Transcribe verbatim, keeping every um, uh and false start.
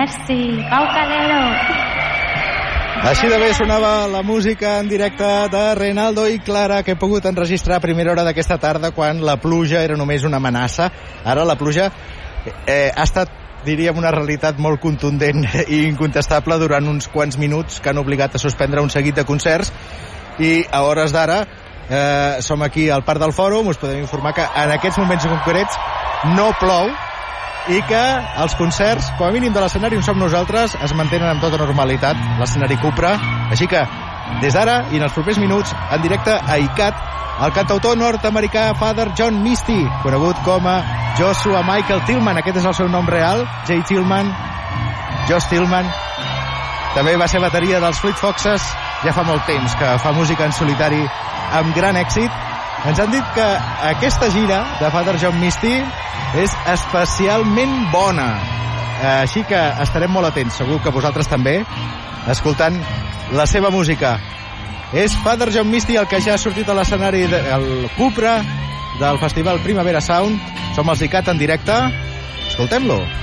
Merci. Pau Calero. Així de bé sonava la música en directe de Reinaldo i Clara, que he pogut enregistrar a primera hora d'aquesta tarda, quan la pluja era només una amenaça. Ara la pluja eh, ha estat, diríem, una realitat molt contundent i incontestable durant uns quants minuts que han obligat a suspendre un seguit de concerts, i a hores d'ara eh, som aquí al Parc del Fòrum. Us podem informar que en aquests moments concrets no plou i que els concerts, com a mínim de l'escenari on som nosaltres, es mantenen amb tota normalitat, l'escenari Cupra. Així que des d'ara i en els propers minuts, en directe a I C A T, el cantautor nord-americà Father John Misty, conegut com a Joshua Michael Tillman, aquest és el seu nom real, Jay Tillman, Josh Tillman. També va ser bateria dels Fleet Foxes, ja fa molt temps que fa música en solitari amb gran èxit. Ens han dit que aquesta gira de Father John Misty és especialment bona, així que estarem molt atents, segur que vosaltres també, escoltant la seva música. És Father John Misty el que ja ha sortit a l'escenari del Cupra del Festival Primavera Sound. Som els I C A T en directe, escoltem-lo.